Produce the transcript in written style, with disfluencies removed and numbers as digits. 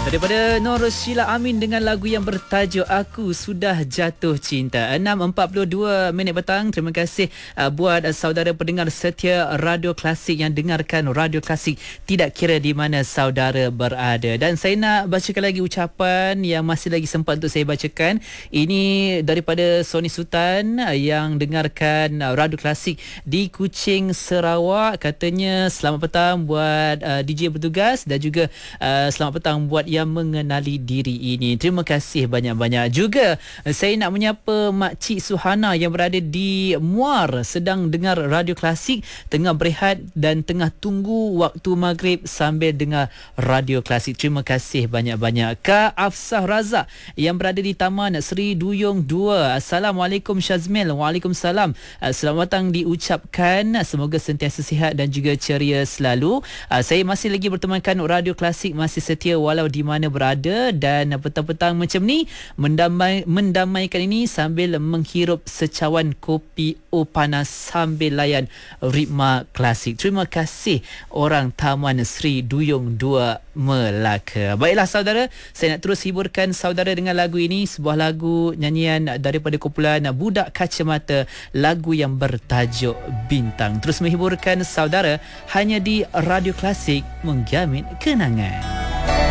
Daripada Nur Sheila Amin dengan lagu yang bertajuk Aku Sudah Jatuh Cinta. 6.42 petang. Terima kasih buat saudara pendengar setia Radio Klasik yang dengarkan Radio Klasik tidak kira di mana saudara berada. Dan saya nak bacakan lagi ucapan yang masih lagi sempat untuk saya bacakan. Ini daripada Sony Sultan yang dengarkan Radio Klasik di Kuching, Sarawak. Katanya selamat petang buat DJ bertugas dan juga selamat petang buat yang mengenali diri ini. Terima kasih banyak-banyak. Juga saya nak menyapa Makcik Suhana yang berada di Muar, sedang dengar Radio Klasik, tengah berehat dan tengah tunggu waktu maghrib sambil dengar Radio Klasik. Terima kasih banyak-banyak. Kak Afsah Razak yang berada di Taman Seri Duyung 2. Assalamualaikum Syazmil. Waalaikumsalam. Selamat datang diucapkan. Semoga sentiasa sihat dan juga ceria selalu. Saya masih lagi bertemankan Radio Klasik, masih setia walau di mana berada, dan petang-petang macam ni mendamaikan ini sambil menghirup secawan kopi panas sambil layan ritma klasik. Terima kasih orang Taman Seri Duyung 2 Melaka. Baiklah saudara, saya nak terus hiburkan saudara dengan lagu ini, sebuah lagu nyanyian daripada kumpulan Budak Kacamata, lagu yang bertajuk Bintang. Terus menghiburkan saudara hanya di Radio Klasik, mengjamin kenangan.